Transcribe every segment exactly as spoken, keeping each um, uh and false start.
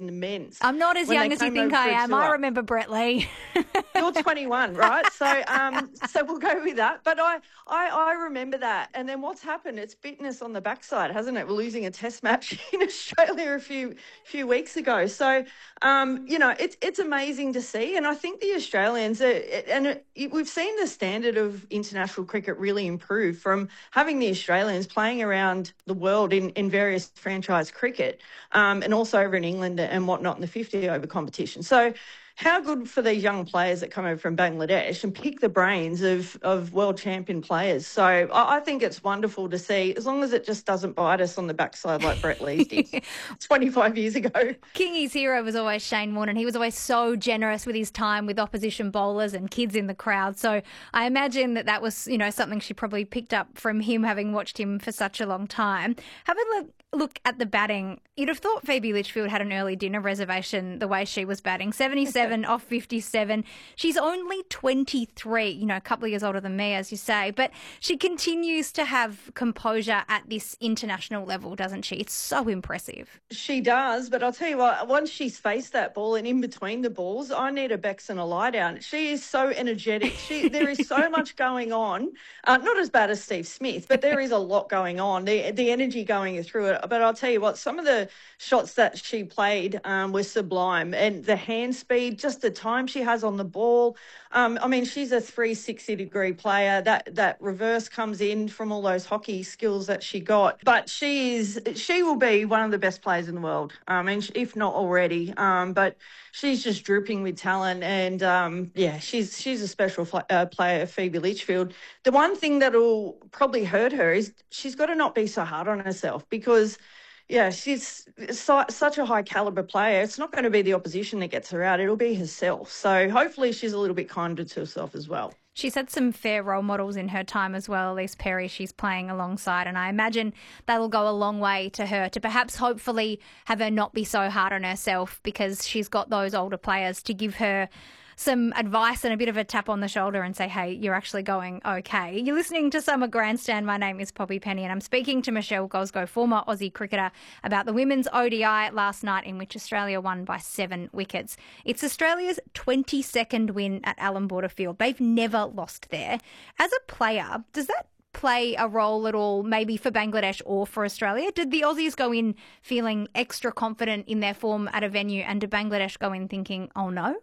in the men's. I'm not as when young they as you came think over I for a am. I tour. remember Brett Lee. You're twenty-one, right? So, um, so we'll go with that. But I, I, I remember that. And then what's happened? It's bitten us on the backside, hasn't it? We're losing a Test match in Australia a few few weeks ago. So, um, you know, it's it's amazing to see. And I think the Australians, are, and it, we've seen the standard of international cricket really improve from having the Australians playing around the world in in various franchise cricket, um, and also over in England and whatnot in the fifty over competition. So. How good for these young players that come over from Bangladesh and pick the brains of, of world champion players. So I, I think it's wonderful to see, as long as it just doesn't bite us on the backside like Brett Lee's did twenty-five years ago. Kingy's hero was always Shane Warne, and he was always so generous with his time with opposition bowlers and kids in the crowd. So I imagine that that was, you know, something she probably picked up from him, having watched him for such a long time. Have a look, look at the batting. You'd have thought Phoebe Litchfield had an early dinner reservation the way she was batting. seventy-seven off fifty-seven. She's only twenty-three, you know, a couple of years older than me, as you say, but she continues to have composure at this international level, doesn't she? It's so impressive. She does, but I'll tell you what, once she's faced that ball and in between the balls, I need a Bex and a lie down. She is so energetic. She There is so much going on. Uh, not as bad as Steve Smith, but there is a lot going on, the, the energy going through it. But I'll tell you what, some of the shots that she played um, were sublime, and the hand speed, just the time she has on the ball. Um, I mean, she's a three sixty degree player. That that reverse comes in from all those hockey skills that she got. But she is, she will be one of the best players in the world. I mean, if not already. Um, but she's just drooping with talent, and um, yeah, she's she's a special fl- uh, player, Phoebe Litchfield. The one thing that'll probably hurt her is she's got to not be so hard on herself, because. Yeah, she's so, such a high caliber player. It's not going to be the opposition that gets her out. It'll be herself. So hopefully she's a little bit kinder to herself as well. She's had some fair role models in her time as well. Elise Perry she's playing alongside, and I imagine that'll go a long way to her to perhaps hopefully have her not be so hard on herself, because she's got those older players to give her some advice and a bit of a tap on the shoulder and say, hey, you're actually going okay. You're listening to Summer Grandstand. My name is Poppy Penny, and I'm speaking to Michelle Gosgo, former Aussie cricketer, about the women's O D I last night, in which Australia won by seven wickets. It's Australia's twenty-second win at Allan Border Field. They've never lost there. As a player, does that play a role at all, maybe for Bangladesh or for Australia? Did the Aussies go in feeling extra confident in their form at a venue, and did Bangladesh go in thinking, oh no?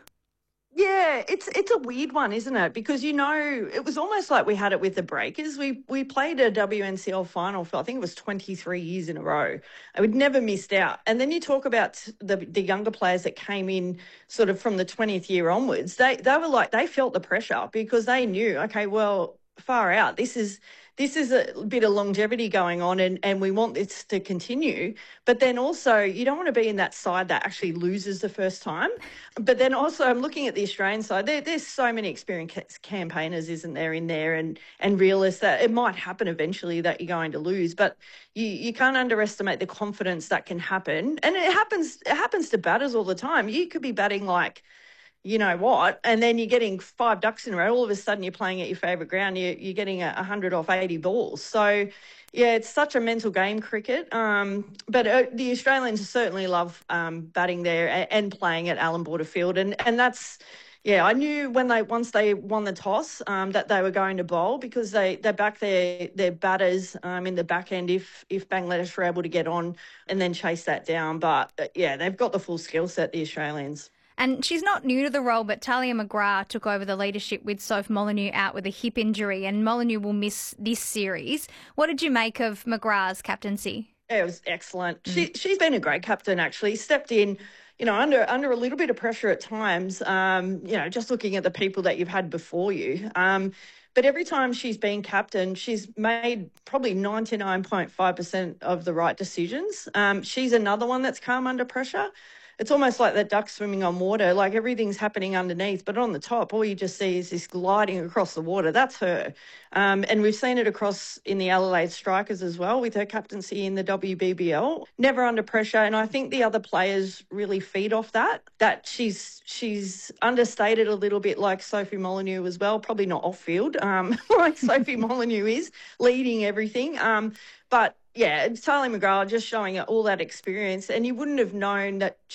Yeah, it's it's a weird one, isn't it? Because, you know, it was almost like we had it with the Breakers. We we played a W N C L final for, I think it was twenty-three years in a row. I would never missed out. And then you talk about the the younger players that came in sort of from the twentieth year onwards. They they were like, they felt the pressure, because they knew, okay, well, far out. This is this is a bit of longevity going on, and, and we want this to continue. But then also, you don't want to be in that side that actually loses the first time. But then also, I'm looking at the Australian side. There, there's so many experienced campaigners, isn't there, in there, and and realists that it might happen eventually that you're going to lose. But you, you can't underestimate the confidence that can happen. And it happens it happens to batters all the time. You could be batting like, you know what, and then you're getting five ducks in a row. All of a sudden you're playing at your favourite ground. You're, you're getting a hundred off eighty balls. So, yeah, it's such a mental game, cricket. Um, but uh, the Australians certainly love um, batting there and, and playing at Allan Border Field. And, and that's, yeah, I knew when they once they won the toss um, that they were going to bowl, because they, they back their, their batters um, in the back end if, if Bangladesh were able to get on and then chase that down. But, uh, yeah, they've got the full skill set, the Australians. And she's not new to the role, but Talia McGrath took over the leadership with Soph Molyneux out with a hip injury, and Molyneux will miss this series. What did you make of McGrath's captaincy? It was excellent. Mm. She, she's been a great captain, actually. Stepped in, you know, under under a little bit of pressure at times, um, you know, just looking at the people that you've had before you. Um, but every time she's been captain, she's made probably ninety-nine point five percent of the right decisions. Um, she's another one that's calm under pressure. It's almost like that duck swimming on water, like everything's happening underneath, but on the top, all you just see is this gliding across the water. That's her. Um, and we've seen it across in the Adelaide Strikers as well, with her captaincy in the W B B L. Never under pressure. And I think the other players really feed off that, that she's she's understated a little bit, like Sophie Molyneux as well, probably not off field, um, like Sophie Molyneux is, leading everything. Um, but yeah, it's Talia McGrath just showing all that experience, and you wouldn't have known that